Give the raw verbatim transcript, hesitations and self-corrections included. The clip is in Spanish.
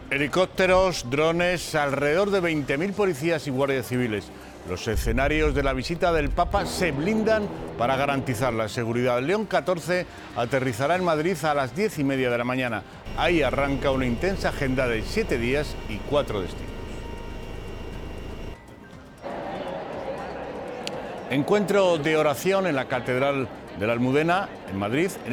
Helicópteros, drones, alrededor de veinte mil policías y guardias civiles. Los escenarios de la visita del Papa se blindan para garantizar la seguridad. El León catorce aterrizará en Madrid a las diez y media de la mañana. Ahí arranca una intensa agenda de siete días y cuatro destinos. Encuentro de oración en la Catedral de la Almudena, en Madrid.